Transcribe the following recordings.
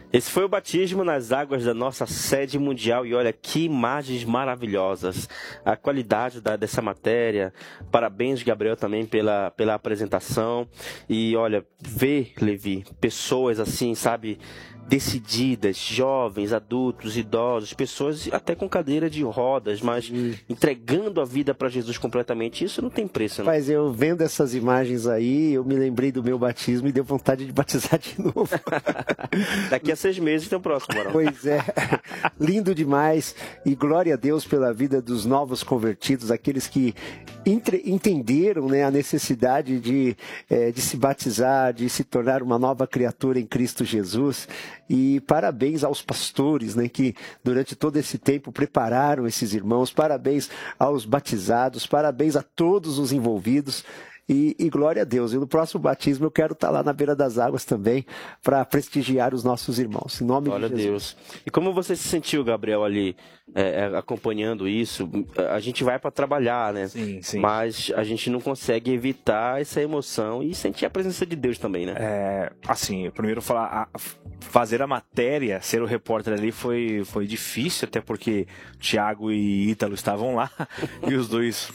Esse foi o batismo nas águas da nossa sede mundial e olha que imagens maravilhosas, a qualidade dessa matéria. Parabéns, Gabriel, também pela apresentação. E olha, ver, Levi, pessoas assim, sabe, decididas, jovens, adultos, idosos, pessoas até com cadeira de rodas, mas entregando a vida para Jesus completamente. Isso não tem preço, não. Mas eu vendo essas imagens aí, eu me lembrei do meu batismo e deu vontade de batizar de novo. Daqui a 6 meses tem o próximo, Barão. Pois é, lindo demais. E glória a Deus pela vida dos novos convertidos, aqueles que entenderam, né, a necessidade de se batizar, de se tornar uma nova criatura em Cristo Jesus. E parabéns aos pastores, né, que durante todo esse tempo prepararam esses irmãos. Parabéns aos batizados, parabéns a todos os envolvidos. E glória a Deus. E no próximo batismo eu quero estar lá na beira das águas também para prestigiar os nossos irmãos. Em nome de Jesus. Glória a Deus. E como você se sentiu, Gabriel, ali acompanhando isso? A gente vai para trabalhar, né? Sim, sim. Mas a gente não consegue evitar essa emoção e sentir a presença de Deus também, né? Assim, primeiro fazer a matéria, ser o repórter ali foi difícil, até porque Thiago e Ítalo estavam lá e os dois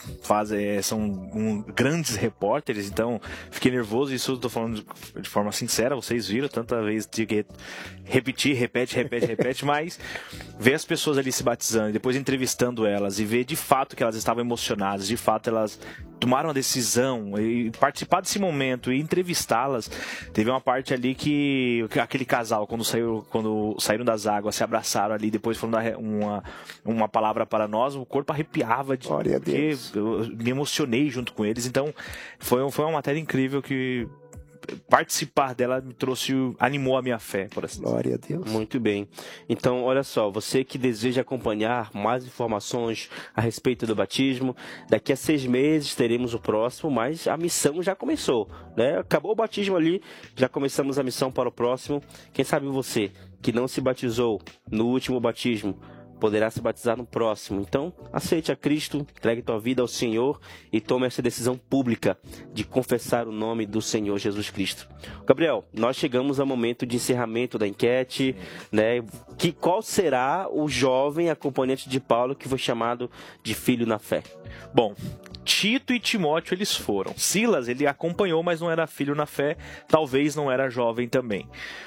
são grandes repórteres, então fiquei nervoso. Isso eu tô falando de forma sincera, vocês viram, tanta vez tive que repetir, repete, mas ver as pessoas ali se batizando e depois entrevistando elas e ver de fato que elas estavam emocionadas, de fato elas tomaram a decisão e participar desse momento e entrevistá-las. Teve uma parte ali que aquele casal, quando saíram das águas, se abraçaram ali, depois foram dar uma palavra para nós, o corpo arrepiava Glória a Deus. Eu me emocionei junto com eles. Então foi uma matéria incrível que participar dela animou a minha fé, por assim dizer. Glória a Deus. Muito bem. Então, olha só, você que deseja acompanhar mais informações a respeito do batismo, daqui a 6 meses teremos o próximo, mas a missão já começou, né? Acabou o batismo ali, já começamos a missão para o próximo. Quem sabe você, que não se batizou no último batismo, poderá se batizar no próximo. Então, aceite a Cristo, entregue tua vida ao Senhor e tome essa decisão pública de confessar o nome do Senhor Jesus Cristo. Gabriel, nós chegamos ao momento de encerramento da enquete, né? Qual será o jovem acompanhante de Paulo que foi chamado de filho na fé? Bom, Tito e Timóteo eles foram. Silas ele acompanhou, mas não era filho na fé, talvez não era jovem também.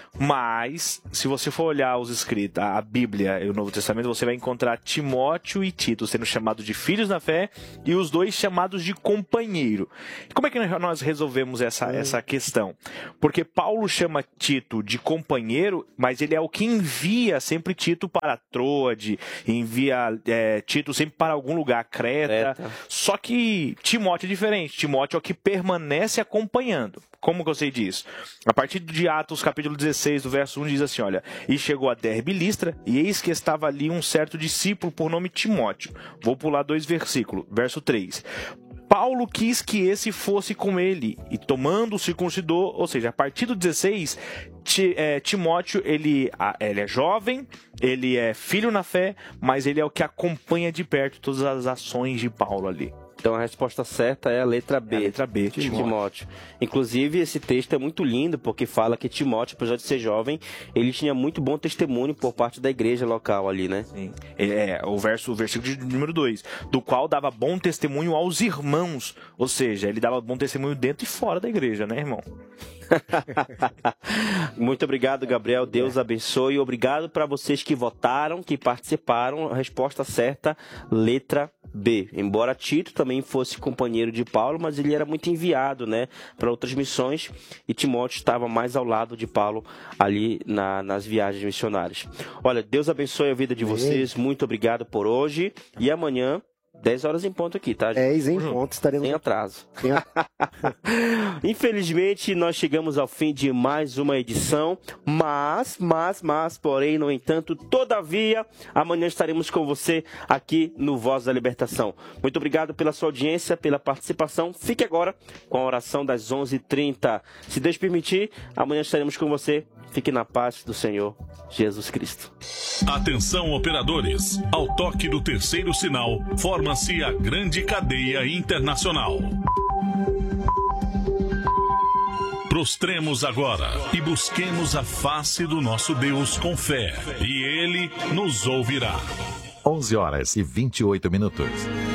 Mas, se você for olhar os escritos, a Bíblia e o Novo Testamento, você vai encontrar Timóteo e Tito sendo chamados de filhos na fé e os dois chamados de companheiro. E como é que nós resolvemos essa questão? Porque Paulo chama Tito de companheiro, mas ele é o que envia sempre Tito para Troade, envia Tito sempre para algum lugar, Creta. Só que Timóteo é diferente. Timóteo é o que permanece acompanhando. Como que eu sei disso? A partir de Atos, capítulo 16, do verso 1, diz assim, olha: e chegou a Derbe e Listra, e eis que estava ali um certo discípulo por nome Timóteo. Vou pular 2 versículos. Verso 3. Paulo quis que esse fosse com ele, e tomando o circuncidou, ou seja, a partir do 16, Timóteo, ele é jovem, ele é filho na fé, mas ele é o que acompanha de perto todas as ações de Paulo ali. Então a resposta certa é a letra B. A letra B, Timóteo. Inclusive, esse texto é muito lindo, porque fala que Timóteo, apesar de ser jovem, ele tinha muito bom testemunho por parte da igreja local ali, né? Sim. O versículo de número 2, do qual dava bom testemunho aos irmãos. Ou seja, ele dava bom testemunho dentro e fora da igreja, né, irmão? Muito obrigado, Gabriel. Deus abençoe. Obrigado para vocês que votaram, que participaram. A resposta certa, letra B. Embora Tito também fosse companheiro de Paulo, mas ele era muito enviado, né, para outras missões, e Timóteo estava mais ao lado de Paulo ali nas viagens missionárias. Olha, Deus abençoe a vida de vocês. Muito obrigado por hoje. E amanhã 10 horas em ponto aqui, tá? 10 em ponto, estaremos... Sem atraso. Infelizmente, nós chegamos ao fim de mais uma edição, mas, porém, no entanto, todavia, amanhã estaremos com você aqui no Voz da Libertação. Muito obrigado pela sua audiência, pela participação. Fique agora com a oração das 11h30. Se Deus permitir, amanhã estaremos com você. Fique na paz do Senhor Jesus Cristo. Atenção, operadores. Ao toque do terceiro sinal, forma-se a grande cadeia internacional. Prostremos agora e busquemos a face do nosso Deus com fé, e Ele nos ouvirá. 11 horas e 28 minutos.